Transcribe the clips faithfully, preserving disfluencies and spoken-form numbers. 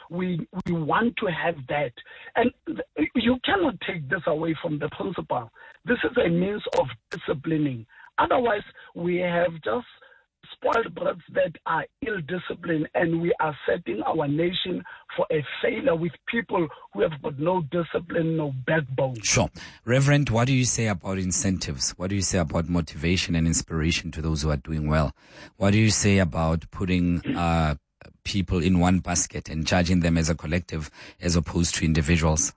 we we want to have that. And you cannot take this away from the principal. This is a means of disciplining. Otherwise, we have just spoiled brats that are ill-disciplined, and we are setting our nation for a failure with people who have got no discipline, no backbone. Sure. Reverend, what do you say about incentives? What do you say about motivation and inspiration to those who are doing well? What do you say about putting uh, people in one basket and judging them as a collective as opposed to individuals?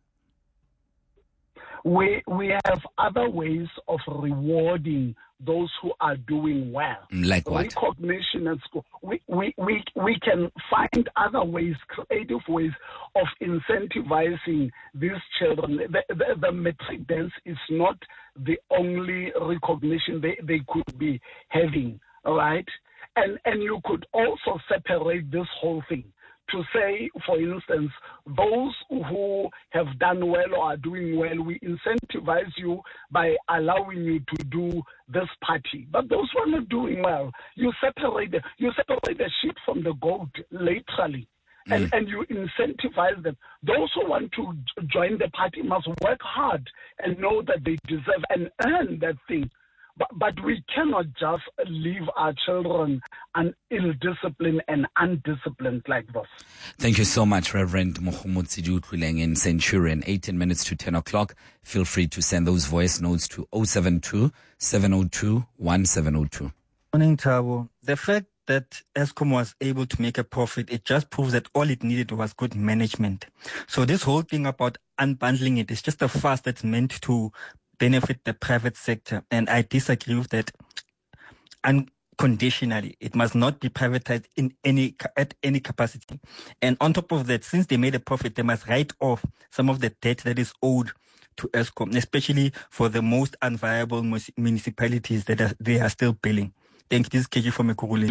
We we have other ways of rewarding those who are doing well. Like what? Recognition at school. We, we, we, we can find other ways, creative ways of incentivizing these children. The, the, the metric dance is not the only recognition they, they could be having, all right? And, and you could also separate this whole thing to say, for instance, those who have done well or are doing well, we incentivize you by allowing you to do this party. But those who are not doing well, you separate the, you separate the sheep from the goat, literally. And, mm. and you incentivize them. Those who want to join the party must work hard and know that they deserve and earn that thing. But, but we cannot just leave our children un, ill-disciplined and undisciplined like this. Thank you so much, Reverend Mokhomotsi Utlwileng in Centurion. eighteen minutes to ten o'clock. Feel free to send those voice notes to zero seven two, seven zero two, one seven zero two. Morning, Thabo. The fact that Eskom was able to make a profit, it just proves that all it needed was good management. So this whole thing about unbundling it is just a fuss that's meant to benefit the private sector, and I disagree with that. Unconditionally, it must not be privatized in any at any capacity. And on top of that, since they made a profit, they must write off some of the debt that is owed to Eskom, especially for the most unviable municipalities that are, they are still billing. Thank you. This is K G from Ekurhuleni.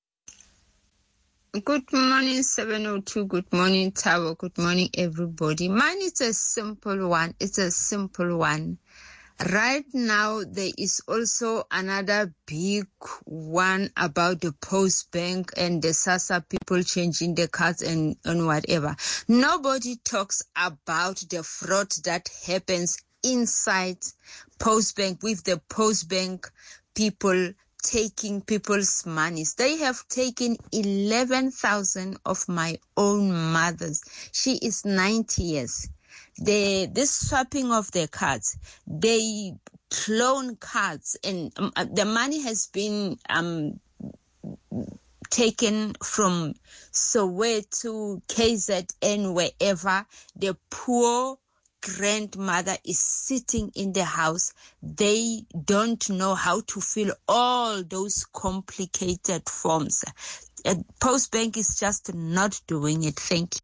Good morning, seven oh two. Good morning, Tower. Good morning, everybody. Mine is a simple one. It's a simple one. Right now, there is also another big one about the Post Bank and the SASSA people changing the cards and, and whatever. Nobody talks about the fraud that happens inside Post Bank with the Post Bank people taking people's monies. They have taken eleven thousand of my own mother's. She is ninety years. The this swapping of the cards, they clone cards, and um, the money has been um taken from Soweto, K Z N, wherever. The poor grandmother is sitting in the house. They don't know how to fill all those complicated forms. Uh, Post Bank is just not doing it. Thank you.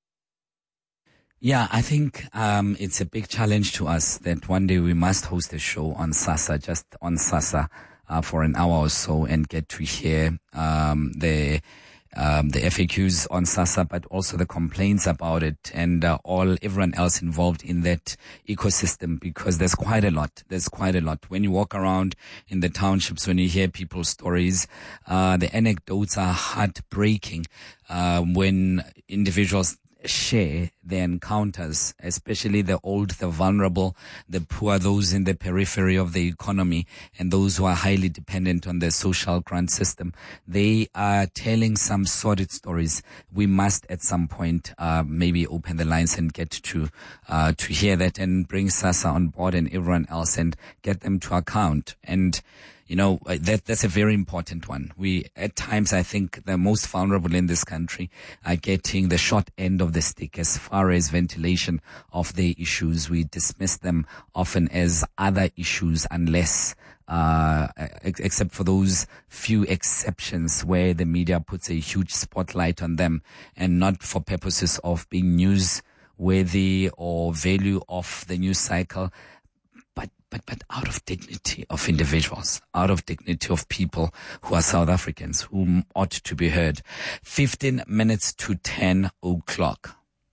Yeah, I think um, it's a big challenge to us that one day we must host a show on SASSA, just on SASSA, uh, for an hour or so, and get to hear um, the um, the F A Qs on SASSA, but also the complaints about it, and uh, all everyone else involved in that ecosystem, because there's quite a lot. There's quite a lot. When you walk around in the townships, when you hear people's stories, uh, the anecdotes are heartbreaking. Uh, when individuals share their encounters, especially the old, the vulnerable, the poor, those in the periphery of the economy, and those who are highly dependent on the social grant system. They are telling some sordid stories. We must at some point uh, maybe open the lines and get to uh, to hear that, and bring SASSA on board and everyone else, and get them to account. And you know, that that's a very important one. We, at times, I think the most vulnerable in this country are getting the short end of the stick as far as ventilation of their issues. We dismiss them often as other issues unless, uh, ex- except for those few exceptions where the media puts a huge spotlight on them, and not for purposes of being newsworthy or value of the news cycle. But, but out of dignity of individuals, out of dignity of people who are South Africans, who ought to be heard. fifteen minutes to ten o'clock.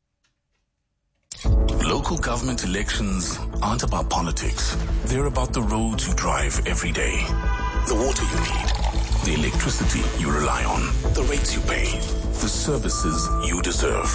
Local government elections aren't about politics. They're about the roads you drive every day, the water you need, the electricity you rely on, the rates you pay, the services you deserve.